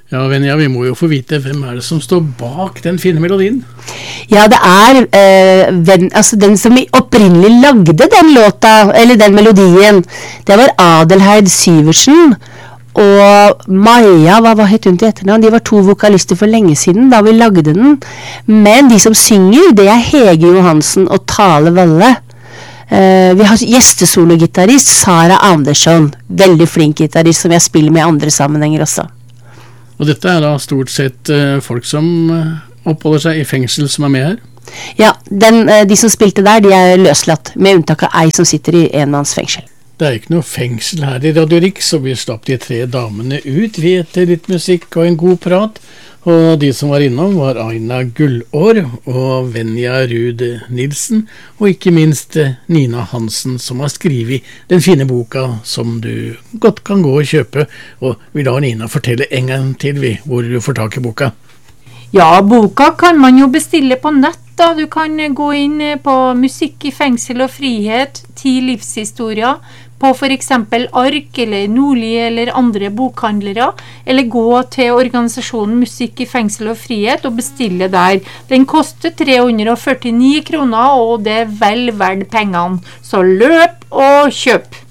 Ja, Venja, vi må jo få vite hvem det som står bak den fine melodien. Ja, det den som opprinnelig lagde den låta, eller den melodien, det var Adelheid Syversen, og Maja, hva het hun til etternavn? De var 2 vokalister for lenge siden, da vi lagde den. Men de som synger, det Hege Johansen og Tale Valle. Vi har gjestesologitarist Sara Andersson, veldig flink gitarist som jeg spiller med i andre sammenhenger også. Og dette da stort sett folk som oppholder seg i fengsel som med her? Ja, de som spilte der, de løslatt, med unntak av ei som sitter i enmannsfengsel. Det ikke noe fengsel her i Radio Rik, så vi slapp de 3 damene ut ved etter litt musikk og en god prat. Og de som var innom var Aina Gullår og Venja Ruud Nilsen, og ikke minst Nina Hansen, som har skrivet den fine boka som du godt kan gå og kjøpe. Og vil da Nina fortelle en gang til hvor du får tak i boka? Ja, boka kan man jo bestille på nett da. Du kan gå inn på Musikk i fengsel og frihet, 10 livshistorier, på for eksempel Ark eller Nordli eller andre bokhandlere, eller gå til organisasjonen Musikk i fengsel og frihet og bestille der. Den koster 349 kroner, og det vel verdt pengene. Så løp og kjøp!